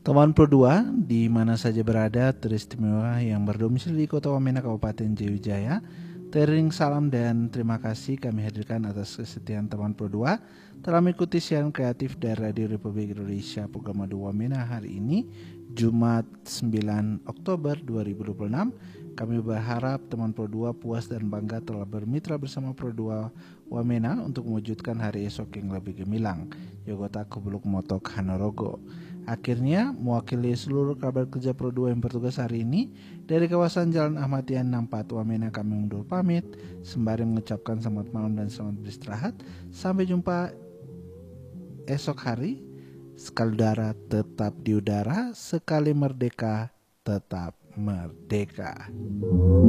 Teman Pro 2, di mana saja berada, teristimewa yang berdomisili di Kota Wamena, Kabupaten Jayujaya, tering salam dan terima kasih kami hadirkan atas kesetiaan teman Pro 2 telah mengikuti siaran kreatif dari Radio Republik Indonesia Program Madu Wamena hari ini, Jumat 9 Oktober 2026. Kami berharap teman Pro 2 puas dan bangga telah bermitra bersama Pro 2 Wamena untuk mewujudkan hari esok yang lebih gemilang. Yogota Kubuluk Motok Hanorogo. Akhirnya, mewakili seluruh kabar kerja Pro 2 yang bertugas hari ini, dari kawasan Jalan Ahmad Yani 64 Wamena kami undur pamit, sembari mengucapkan selamat malam dan selamat beristirahat. Sampai jumpa esok hari. Sekali udara tetap di udara, sekali merdeka tetap merdeka.